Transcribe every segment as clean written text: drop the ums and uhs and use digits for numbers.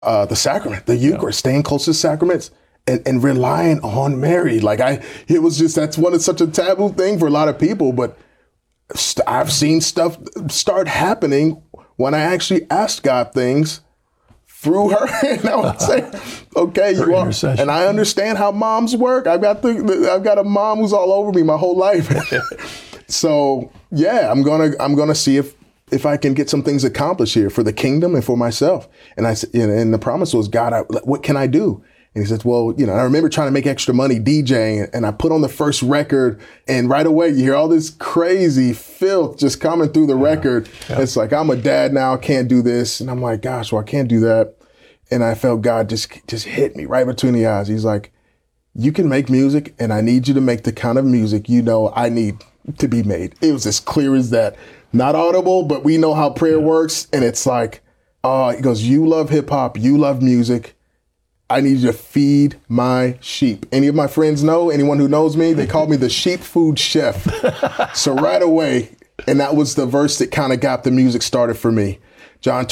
the sacrament, the Eucharist, staying close to the sacraments and relying on Mary. It was just, that's such a taboo thing for a lot of people, but I've seen stuff start happening when I actually asked God things through her. And I would say, okay, you are, and I understand how moms work. I've got a mom who's all over me my whole life. So yeah, I'm gonna see if I can get some things accomplished here for the kingdom and for myself. And and the promise was, God, what can I do? And he says, well, I remember trying to make extra money DJing, and I put on the first record, and right away you hear all this crazy filth just coming through the record. Yeah. It's like, I'm a dad now, I can't do this. And I'm like, gosh, well, I can't do that. And I felt God just hit me right between the eyes. He's like, you can make music, and I need you to make the kind of music I need to be made. It was as clear as that. Not audible, but we know how prayer works. And it's like, he goes, you love hip hop, you love music. I need you to feed my sheep. Any of my friends know, anyone who knows me, they call me the sheep food chef. So right away, and that was the verse that kind of got the music started for me. John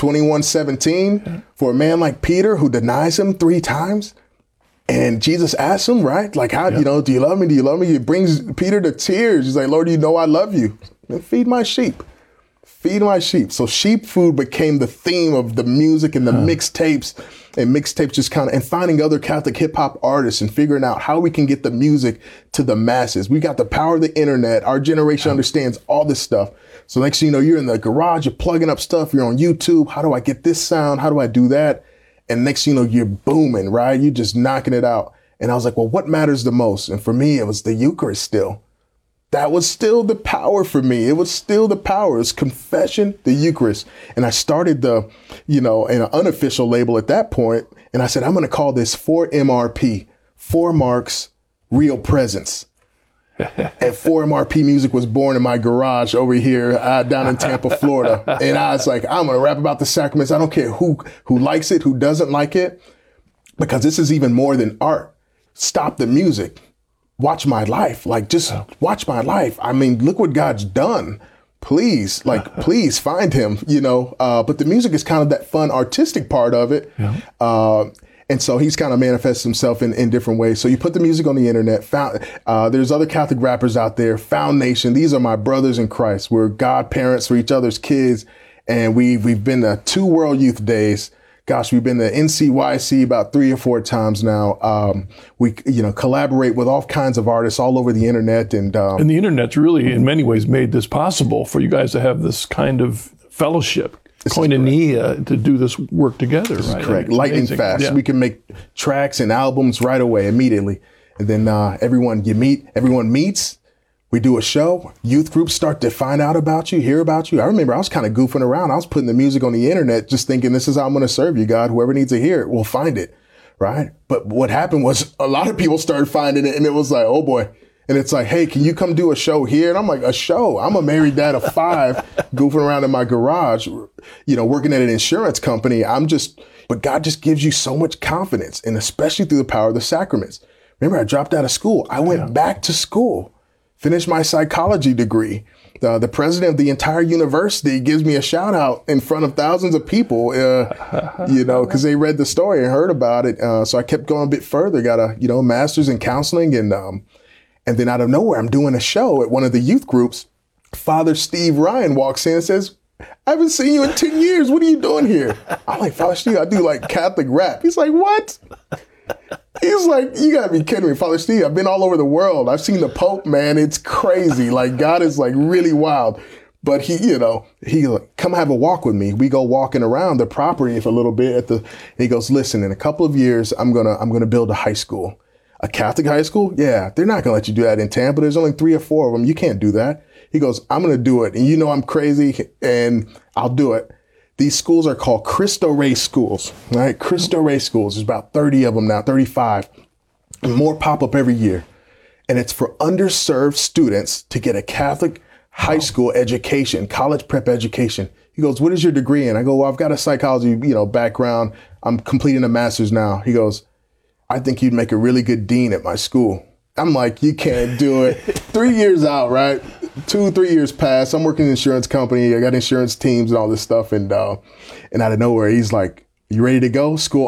21:17, for a man like Peter who denies him 3 times, and Jesus asks him, right? Like, how, do you love me? Do you love me? It brings Peter to tears. He's like, Lord, I love you. Then feed my sheep. Feed my sheep. So sheep food became the theme of the music and the mixtapes, and mixtapes just and finding other Catholic hip hop artists and figuring out how we can get the music to the masses. We got the power of the internet. Our generation understands all this stuff. So next thing you know, you're in the garage, you're plugging up stuff, you're on YouTube. How do I get this sound? How do I do that? And next thing you know, you're booming, right? You're just knocking it out. And I was like, well, what matters the most? And for me, it was the Eucharist still. That was still the power for me. It was still the power. It was confession, the Eucharist. And I started in an unofficial label at that point. And I said, I'm going to call this 4MRP, 4 Marks, Real Presence. And 4MRP music was born in my garage over here down in Tampa, Florida. And I was like, I'm going to rap about the sacraments. I don't care who likes it, who doesn't like it, because this is even more than art. Stop the music. Watch my life. Just watch my life. I mean, look what God's done. Please, please find him, but the music is kind of that fun artistic part of it. Yeah. And so he's kind of manifests himself in different ways. So you put the music on the internet. There's other Catholic rappers out there. Found Nation. These are my brothers in Christ. We're godparents for each other's kids. And we've been to 2 World Youth Days. Gosh, we've been to NCYC about 3 or 4 times now. We, collaborate with all kinds of artists all over the internet. And the internet's really, in many ways, made this possible for you guys to have this kind of fellowship, koinonia, to do this work together. This right? Is correct. Lightning fast. Yeah. We can make tracks and albums right away, immediately. And then everyone meets. We do a show. Youth groups start to find out about you, hear about you. I remember I was kind of goofing around. I was putting the music on the internet, just thinking, this is how I'm going to serve you, God. Whoever needs to hear it will find it, right? But what happened was a lot of people started finding it, and it was like, oh boy. And it's like, hey, can you come do a show here? And I'm like, a show? I'm a married dad of 5, goofing around in my garage, working at an insurance company. But God just gives you so much confidence, and especially through the power of the sacraments. Remember, I dropped out of school. I went back to school. Finished my psychology degree. The president of the entire university gives me a shout out in front of thousands of people, because they read the story and heard about it. So I kept going a bit further, got a, master's in counseling. And then out of nowhere, I'm doing a show at one of the youth groups. Father Steve Ryan walks in and says, I haven't seen you in 10 years. What are you doing here? I'm like, Father Steve, I do Catholic rap. He's like, what? He's like, you gotta be kidding me, Father Steve. I've been all over the world. I've seen the Pope, man. It's crazy. God is really wild. But he come have a walk with me. We go walking around the property for a little bit and he goes, listen, in a couple of years, I'm gonna build a high school, a Catholic high school. Yeah, they're not gonna let you do that in Tampa. There's only 3 or 4 of them. You can't do that. He goes, I'm gonna do it. And I'm crazy and I'll do it. These schools are called Cristo Rey schools, right? Cristo Rey schools. There's about 30 of them now, 35. And more pop up every year. And it's for underserved students to get a Catholic high school education, college prep education. He goes, what is your degree in? I go, well, I've got a psychology, background. I'm completing a master's now. He goes, I think you'd make a really good dean at my school. I'm like, you can't do it. 3 years out, right? 2-3 years pass. I'm working in an insurance company. I got insurance teams and all this stuff. And out of nowhere, he's like, You ready to go? School